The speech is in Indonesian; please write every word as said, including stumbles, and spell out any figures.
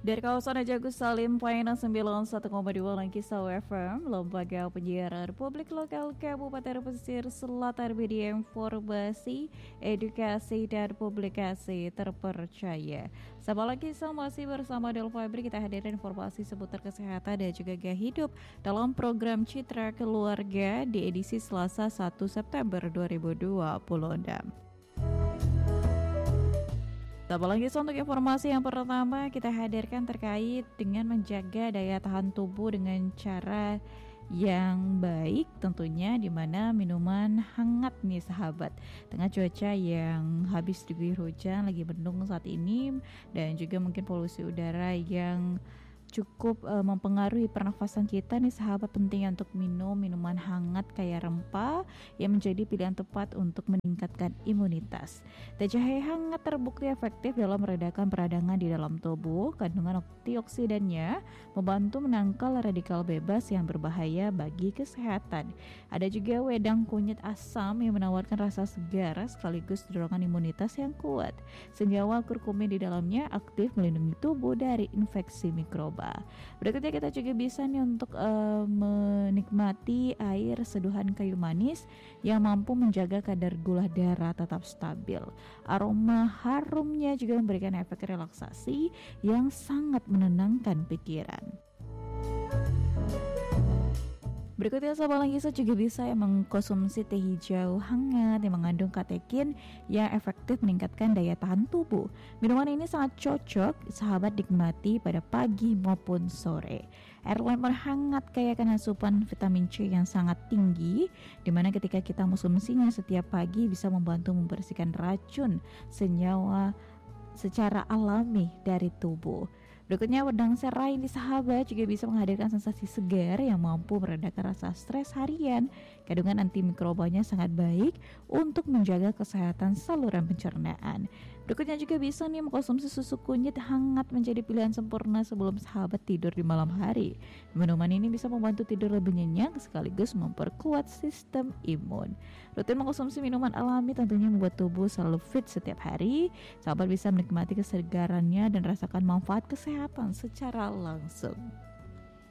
Dari kawasan Agus Salim, Painan sembilan puluh satu koma dua Langkisau F M, Lembaga Penyiaran Republik Lokal Kabupaten Pesisir Selatan Media Informasi, Edukasi dan Publikasi Terpercaya. Sama lagi sama masih bersama Del Fabri, kita hadirkan informasi seputar kesehatan dan juga gaya hidup dalam program Citra Keluarga di edisi Selasa satu September dua ribu dua puluh enam. Tak lagi untuk informasi yang pertama kita hadirkan terkait dengan menjaga daya tahan tubuh dengan cara yang baik, tentunya di mana minuman hangat nih sahabat. Tengah cuaca yang habis diguyur hujan, lagi mendung saat ini, dan juga mungkin polusi udara yang cukup uh, mempengaruhi pernafasan kita nih sahabat, pentingnya untuk minum minuman hangat kaya rempah yang menjadi pilihan tepat untuk meningkatkan imunitas. Teh jahe hangat terbukti efektif dalam meredakan peradangan di dalam tubuh. Kandungan antioksidannya membantu menangkal radikal bebas yang berbahaya bagi kesehatan. Ada juga wedang kunyit asam yang menawarkan rasa segar sekaligus dorongan imunitas yang kuat. Senyawa kurkumin di dalamnya aktif melindungi tubuh dari infeksi mikroba. Berikutnya kita juga bisa nih untuk uh, menikmati air seduhan kayu manis yang mampu menjaga kadar gula darah tetap stabil. Aroma harumnya juga memberikan efek relaksasi yang sangat menenangkan pikiran. Berikutnya sahabat Langkisa juga bisa yang mengkonsumsi teh hijau hangat yang mengandung katekin yang efektif meningkatkan daya tahan tubuh. Minuman ini sangat cocok sahabat dinikmati pada pagi maupun sore. Air lemon hangat kaya kandungan asupan vitamin C yang sangat tinggi, dimana ketika kita mengkonsumsinya setiap pagi bisa membantu membersihkan racun senyawa secara alami dari tubuh. Berikutnya wedang serai ini sahabat juga bisa menghadirkan sensasi segar yang mampu meredakan rasa stres harian. Kandungan antimikrobanya sangat baik untuk menjaga kesehatan saluran pencernaan. Berikutnya juga bisa nih mengkonsumsi susu kunyit hangat menjadi pilihan sempurna sebelum sahabat tidur di malam hari. Minuman ini bisa membantu tidur lebih nyenyak sekaligus memperkuat sistem imun. Rutin mengkonsumsi minuman alami tentunya membuat tubuh selalu fit setiap hari. Sahabat bisa menikmati kesegarannya dan rasakan manfaat kesehatan secara langsung.